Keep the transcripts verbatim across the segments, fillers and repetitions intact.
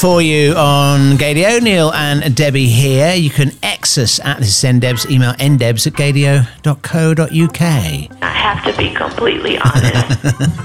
for you on Gadio. Neil and Debbie here. You can X us at This Is NDebs, email ndebs at gadio dot co dot uk. I have to be completely honest.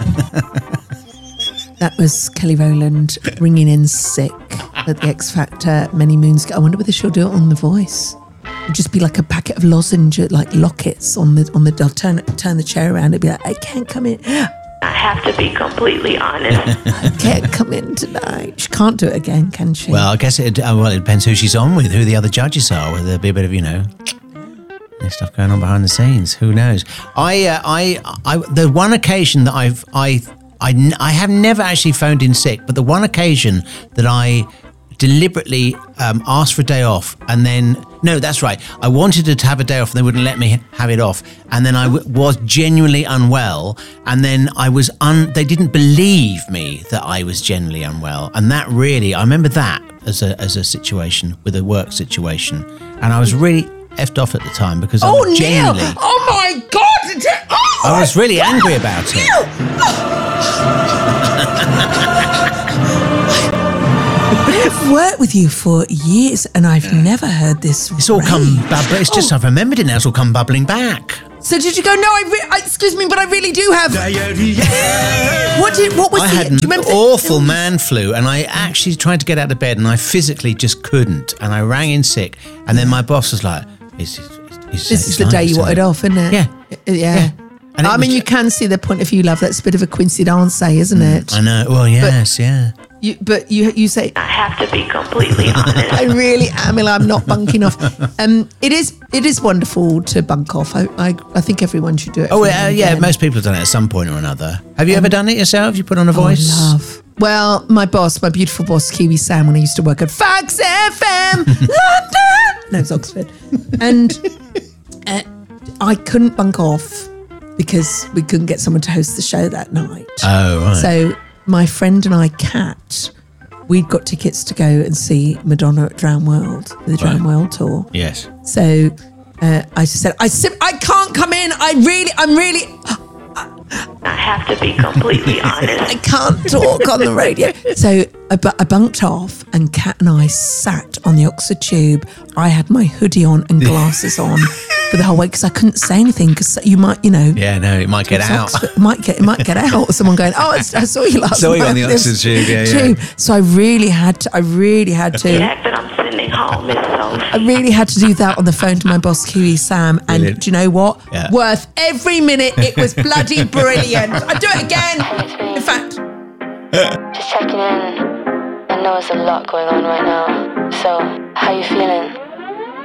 That was Kelly Rowland ringing in sick at the X Factor many moons ago. I wonder whether she'll do it on The Voice. It'd just be like a packet of lozenge, like lockets on the on the. I'll turn turn the chair around. It'd be like, I can't come in. I have to be completely honest. I can't come in tonight. She can't do it again, can she? Well, I guess it, uh, well, it depends who she's on with, who the other judges are, whether there'll be a bit of, you know, there's stuff going on behind the scenes. Who knows? I, uh, I, I, the one occasion that I've, I, I, I have never actually phoned in sick, but the one occasion that I deliberately um, asked for a day off and then, no, that's right. I wanted to have a day off and they wouldn't let me have it off. And then I w- was genuinely unwell. And then I was un, they didn't believe me that I was genuinely unwell. And that really, I remember that as a, as a situation with a work situation. And I was really effed off at the time because I oh, was genuinely. Neil! Oh my God! Oh, I was really angry about it. I've worked with you for years and I've yeah. never heard this. It's all rage. come bubbling. It's just, oh. I've remembered it now. It's all come bubbling back. So did you go, no, I, re- I excuse me, but I really do have. what did, what was I the, had do you remember an the, awful man flu and I actually tried to get out of bed and I physically just couldn't. And I rang in sick. And then my boss was like, is, is, is, this is the day you wanted off, isn't it? Yeah. Yeah. yeah. And I mean, you can see the point of view, love. That's a bit of a coincidence, isn't it? I know. Well, yes, but, yeah. You, but you you say I have to be completely honest. I really am. I'm not bunking off. Um, it is it is wonderful to bunk off. I I, I think everyone should do it. Oh uh, yeah, most people have done it at some point or another. Have you um, ever done it yourself? You put on a voice? Oh, love. Well, my boss, my beautiful boss, Kiwi Sam, when I used to work at Fox F M, London. No, it's Oxford, and uh, I couldn't bunk off because we couldn't get someone to host the show that night. Oh right. So my friend and I, Kat, we'd got tickets to go and see Madonna at Drown World, the Drown right. World tour. Yes. So uh, I just said, I sim- I can't come in. I really, I'm really. I have to be completely honest. I can't talk on the radio. So I, bu- I bunked off and Kat and I sat on the Oxford Tube. I had my hoodie on and glasses on for the whole way because I couldn't say anything because you might, you know. Yeah, no, it might get out. Oxford, it might get, it might get out. Someone going, oh, I saw you last saw night. you on the Oxford Tube, yeah, tube. yeah. So I really had to, I really had to. Yeah, but I'm sitting home, Miss Sophie. I really had to do that on the phone to my boss, Kiwi Sam. And Brilliant. do you know what? Yeah. Worth every minute. It was bloody brilliant. I'd do it again. In fact. Just checking in. I know there's a lot going on right now. So, how you feeling?